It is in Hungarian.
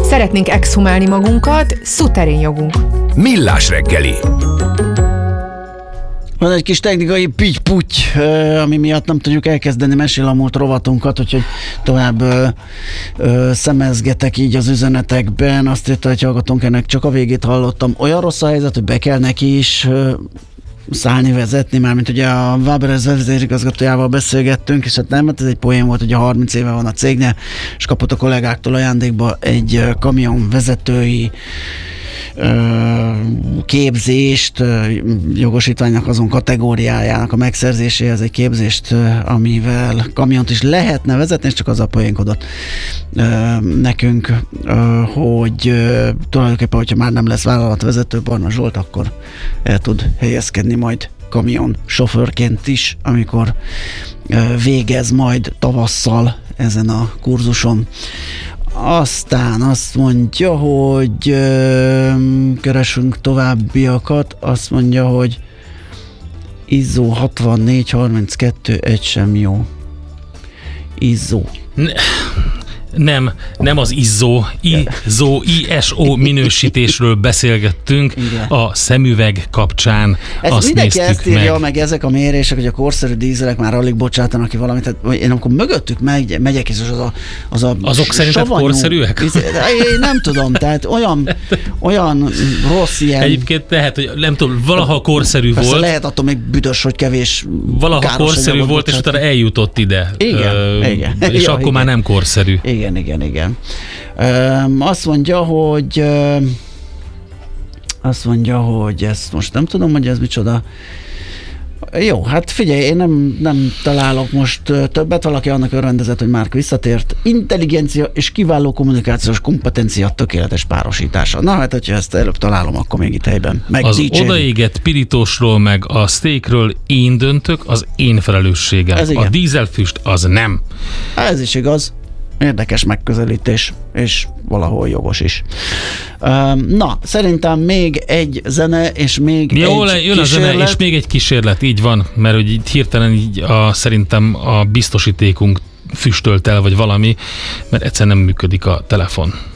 Szeretnénk exhumálni magunkat, szuterén jogunk. Millás reggeli. Van egy kis technikai pitty-putty, ami miatt nem tudjuk elkezdeni Mesél a múlt rovatunkat, úgyhogy tovább szemezgetek így az üzenetekben. Azt írta, hogy hallgatónk, ennek csak a végét hallottam. Olyan rossz a helyzet, hogy be kell neki is szállni, vezetni, mármint ugye a Waberers vezérigazgatójával beszélgettünk, és hát nem, hát ez egy poén volt, hogy 30 éve van a cégnél, és kapott a kollégáktól ajándékba egy kamionvezetői képzést, jogosítványnak azon kategóriájának a megszerzéséhez egy képzést, amivel kamiont is lehetne vezetni, és csak azzal poénkodott nekünk, hogy tulajdonképpen, hogyha már nem lesz vállalatvezető Barna Zsolt, akkor el tud helyezkedni majd kamion sofőrként is, amikor végez majd tavasszal ezen a kurzuson. Aztán azt mondja, hogy keresünk továbbiakat, azt mondja, hogy ISO 6432 egy sem jó. ISO. Nem az ISO minősítésről beszélgettünk. Igen. A szemüveg kapcsán. Azt mindenki ezt írja, meg ezek a mérések, hogy a korszerű dízelek már alig bocsátanak ki valamit. Tehát én amikor mögöttük megyek, és azok szerinted korszerűek? Én nem tudom, tehát olyan rossz ilyen... Egyébként lehet, hogy nem tudom, valaha korszerű persze volt. Lehet attól még büdös, hogy kevés valaha korszerű volt, és utána eljutott ide. Igen. És akkor igen. Már nem korszerű. Igen. Azt mondja, hogy ezt most nem tudom, hogy ez micsoda. Jó, hát figyelj, én nem találok most többet, valaki annak örvendezett, hogy Márk visszatért. Intelligencia és kiváló kommunikációs kompetencia tökéletes párosítása. Na hát, hogyha ezt előbb találom, akkor még itt helyben. Meg az odaégett pirítósról, meg a steakről én döntök, az én felelősségem. A dízelfüst az nem. Ez is igaz. Érdekes megközelítés, és valahol jogos is. Na, szerintem még egy zene, és még egy jön a zene, és még egy kísérlet, így van, mert hogy itt hirtelen így szerintem a biztosítékunk füstölt el, vagy valami, mert egyszerűen nem működik a telefon.